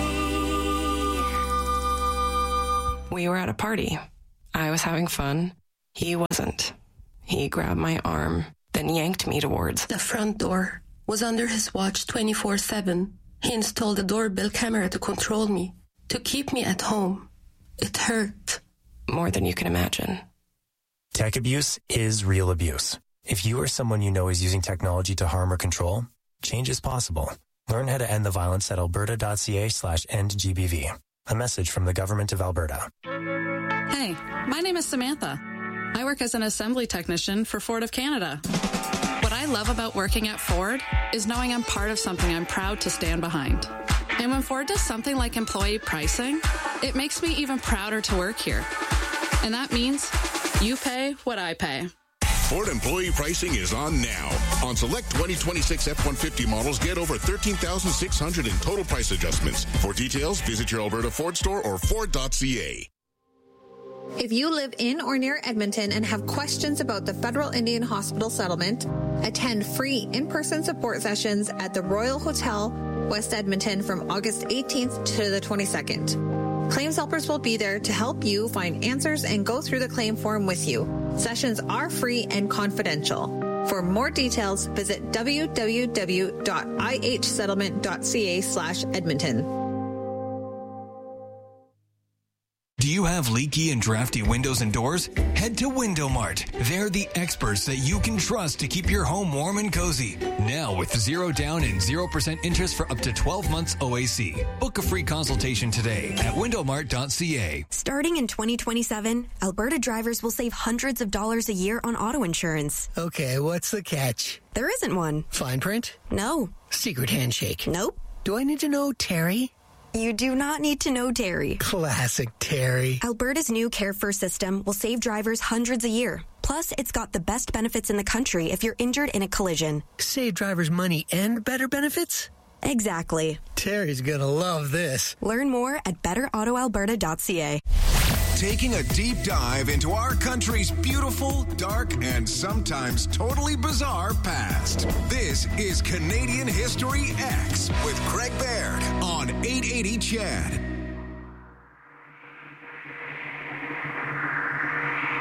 We were at a party. I was having fun. He wasn't. He grabbed my arm, then yanked me towards the front door. Was under his watch twenty-four seven. He installed a doorbell camera to control me, to keep me at home. It hurt. More than you can imagine. Tech abuse is real abuse. If you or someone you know is using technology to harm or control, change is possible. Learn how to end the violence at alberta dot c a slash end G B V. A message from the Government of Alberta. Hey, my name is Samantha. I work as an assembly technician for Ford of Canada. What I love about working at Ford is knowing I'm part of something I'm proud to stand behind. And when Ford does something like employee pricing, it makes me even prouder to work here. And that means you pay what I pay. Ford employee pricing is on now. On select twenty twenty-six F one fifty models, get over thirteen thousand six hundred dollars in total price adjustments. For details, visit your Alberta Ford store or ford dot c a. If you live in or near Edmonton and have questions about the Federal Indian Hospital settlement, attend free in-person support sessions at the Royal Hotel, West Edmonton from August eighteenth to the twenty-second. Claims helpers will be there to help you find answers and go through the claim form with you. Sessions are free and confidential. For more details, visit w w w dot i h settlement dot c a slash Edmonton. Do you have leaky and drafty windows and doors? Head to Window Mart. They're the experts that you can trust to keep your home warm and cozy. Now with zero down and zero percent interest for up to twelve months O A C. Book a free consultation today at window mart dot c a. Starting in twenty twenty-seven, Alberta drivers will save hundreds of dollars a year on auto insurance. Okay, what's the catch? There isn't one. Fine print? No. Secret handshake? Nope. Do I need to know Terry? You do not need to know Terry. Classic Terry. Alberta's new Care First system will save drivers hundreds a year. Plus, it's got the best benefits in the country if you're injured in a collision. Save drivers money and better benefits? Exactly. Terry's gonna love this. Learn more at better auto alberta dot c a. Taking a deep dive into our country's beautiful, dark, and sometimes totally bizarre past. This is Canadian History X with Craig Baird on eight eighty Chad.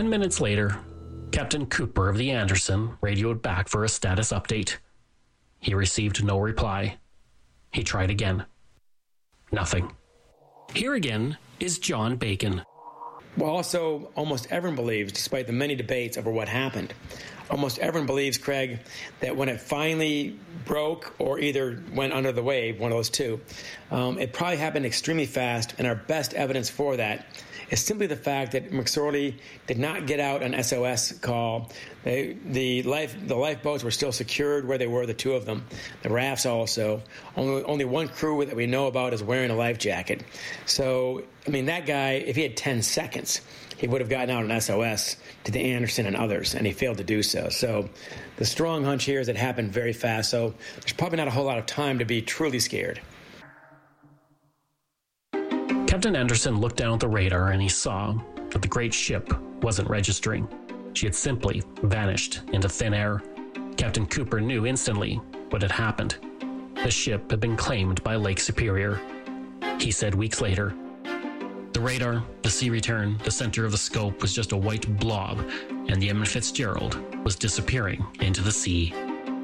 Ten minutes later, Captain Cooper of the Anderson radioed back for a status update. He received no reply. He tried again. Nothing. Here again is John Bacon. Well, also, almost everyone believes, despite the many debates over what happened, almost everyone believes, Craig, that when it finally broke or either went under the wave, one of those two, um, it probably happened extremely fast, and our best evidence for that is simply the fact that McSorley did not get out an S O S call. They, the life the lifeboats were still secured where they were, the two of them. The rafts also. Only, only one crew that we know about is wearing a life jacket. So, I mean, that guy, if he had ten seconds, he would have gotten out an S O S to the Anderson and others, and he failed to do so. So the strong hunch here is it happened very fast, so there's probably not a whole lot of time to be truly scared. Captain Anderson looked down at the radar and he saw that the great ship wasn't registering. She had simply vanished into thin air. Captain Cooper knew instantly what had happened. The ship had been claimed by Lake Superior. He said weeks later, "The radar, the sea return, the center of the scope was just a white blob, and the Edmund Fitzgerald was disappearing into the sea."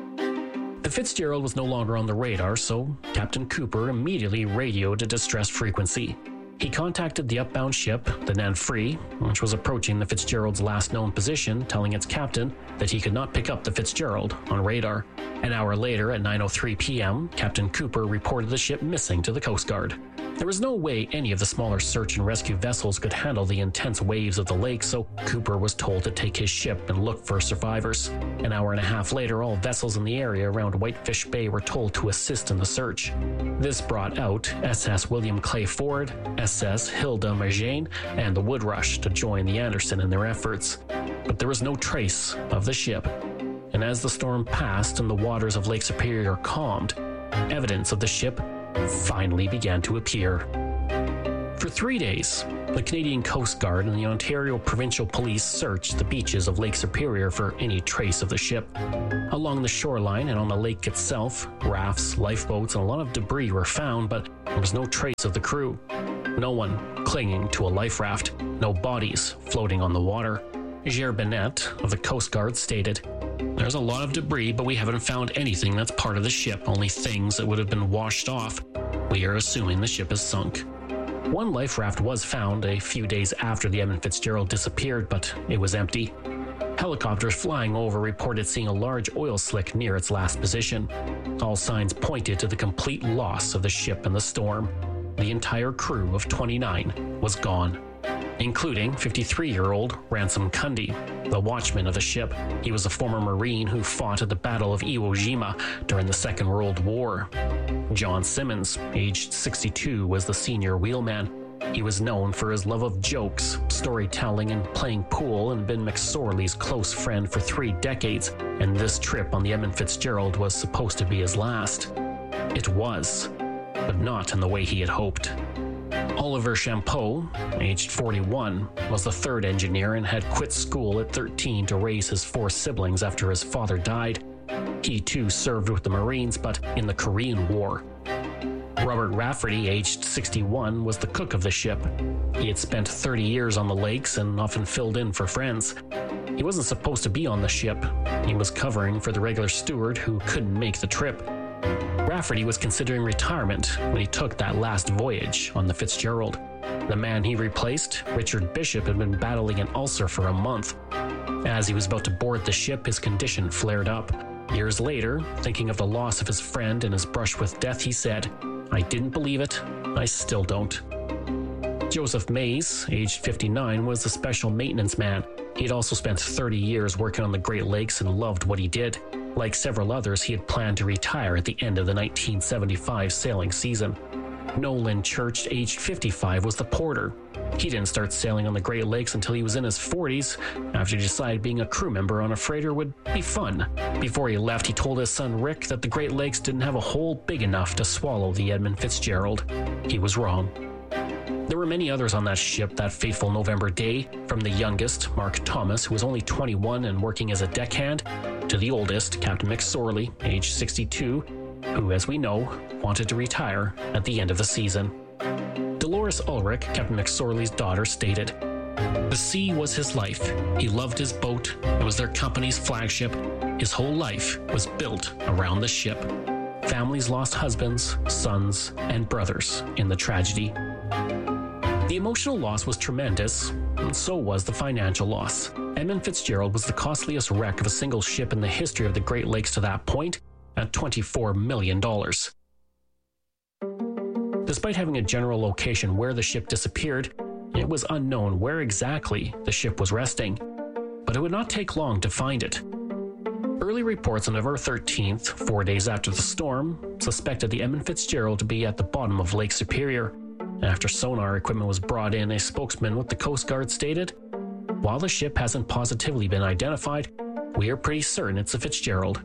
The Fitzgerald was no longer on the radar, so Captain Cooper immediately radioed a distress frequency. He contacted the upbound ship, the Nan Free, which was approaching the Fitzgerald's last known position, telling its captain that he could not pick up the Fitzgerald on radar. An hour later, at nine oh three p.m., Captain Cooper reported the ship missing to the Coast Guard. There was no way any of the smaller search and rescue vessels could handle the intense waves of the lake, so Cooper was told to take his ship and look for survivors. An hour and a half later, all vessels in the area around Whitefish Bay were told to assist in the search. This brought out S S William Clay Ford, S S Hilda Marjane, and the Woodrush to join the Anderson in their efforts. But there was no trace of the ship. And as the storm passed and the waters of Lake Superior calmed, evidence of the ship finally began to appear. For three days, the Canadian Coast Guard and the Ontario Provincial Police searched the beaches of Lake Superior for any trace of the ship. Along the shoreline and on the lake itself, rafts, lifeboats, and a lot of debris were found, but there was no trace of the crew. No one clinging to a life raft, no bodies floating on the water. Gere Bennett of the Coast Guard stated, "There's a lot of debris, but we haven't found anything that's part of the ship, only things that would have been washed off. We are assuming the ship is sunk." One life raft was found a few days after the Edmund Fitzgerald disappeared, but it was empty. Helicopters flying over reported seeing a large oil slick near its last position. All signs pointed to the complete loss of the ship in the storm. The entire crew of twenty-nine was gone, including fifty-three-year-old Ransom Cundy, the watchman of the ship. He was a former Marine who fought at the Battle of Iwo Jima during the Second World War. John Simmons, aged sixty-two, was the senior wheelman. He was known for his love of jokes, storytelling, and playing pool, and been McSorley's close friend for three decades, and this trip on the Edmund Fitzgerald was supposed to be his last. It was, but not in the way he had hoped. Oliver Champeau, aged forty-one, was the third engineer and had quit school at thirteen to raise his four siblings after his father died. He too served with the Marines, but in the Korean War. Robert Rafferty, aged sixty-one, was the cook of the ship. He had spent thirty years on the lakes and often filled in for friends. He wasn't supposed to be on the ship. He was covering for the regular steward who couldn't make the trip. Rafferty was considering retirement when he took that last voyage on the Fitzgerald. The man he replaced, Richard Bishop, had been battling an ulcer for a month. As he was about to board the ship, his condition flared up. Years later, thinking of the loss of his friend and his brush with death, he said, "I didn't believe it. I still don't." Joseph Mays, aged fifty-nine, was a special maintenance man. He'd also spent thirty years working on the Great Lakes and loved what he did. Like several others, he had planned to retire at the end of the nineteen seventy-five sailing season. Nolan Church, aged fifty-five, was the porter. He didn't start sailing on the Great Lakes until he was in his forties, after he decided being a crew member on a freighter would be fun. Before he left, he told his son Rick that the Great Lakes didn't have a hole big enough to swallow the Edmund Fitzgerald. He was wrong. There were many others on that ship that fateful November day, from the youngest, Mark Thomas, who was only twenty-one and working as a deckhand, to the oldest, Captain McSorley, aged sixty-two, who, as we know, wanted to retire at the end of the season. Dolores Ulrich, Captain McSorley's daughter, stated, The sea was his life. He loved his boat. It was their company's flagship. His whole life was built around the ship. Families lost husbands, sons, and brothers in the tragedy. The emotional loss was tremendous, and so was the financial loss. Edmund Fitzgerald was the costliest wreck of a single ship in the history of the Great Lakes to that point, at twenty-four million dollars. Despite having a general location where the ship disappeared, it was unknown where exactly the ship was resting, but it would not take long to find it. Early reports on November thirteenth, four days after the storm, suspected the Edmund Fitzgerald to be at the bottom of Lake Superior. After sonar equipment was brought in, a spokesman with the Coast Guard stated, "While the ship hasn't positively been identified, we are pretty certain it's a Fitzgerald."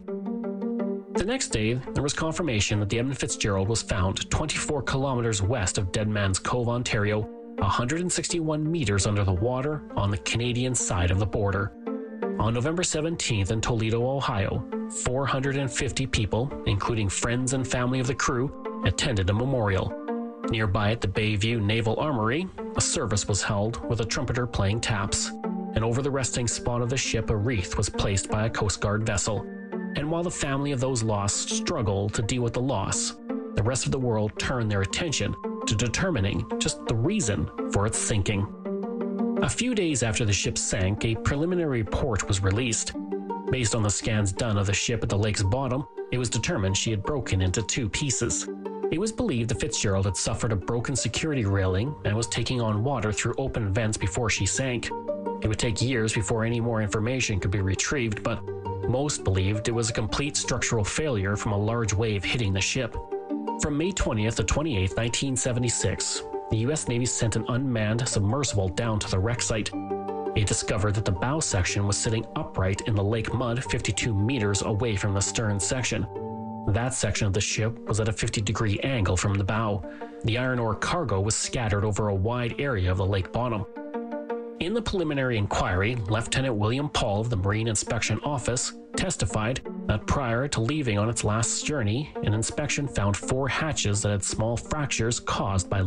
The next day, there was confirmation that the Edmund Fitzgerald was found twenty-four kilometers west of Dead Man's Cove, Ontario, one hundred sixty-one meters under the water on the Canadian side of the border. On November seventeenth in Toledo, Ohio, four hundred fifty people, including friends and family of the crew, attended a memorial. Nearby at the Bayview Naval Armory, a service was held with a trumpeter playing taps, and over the resting spot of the ship a wreath was placed by a Coast Guard vessel. And while the family of those lost struggled to deal with the loss, the rest of the world turned their attention to determining just the reason for its sinking. A few days after the ship sank, a preliminary report was released. Based on the scans done of the ship at the lake's bottom, it was determined she had broken into two pieces. It was believed the Fitzgerald had suffered a broken security railing and was taking on water through open vents before she sank. It would take years before any more information could be retrieved, but most believed it was a complete structural failure from a large wave hitting the ship. From May twentieth to twenty-eighth, nineteen seventy-six, the U S Navy sent an unmanned submersible down to the wreck site. It discovered that the bow section was sitting upright in the lake mud fifty-two meters away from the stern section. That section of the ship was at a fifty degree angle from the bow. The iron ore cargo was scattered over a wide area of the lake bottom. In the preliminary inquiry, Lieutenant William Paul of the Marine Inspection Office testified that prior to leaving on its last journey, an inspection found four hatches that had small fractures caused by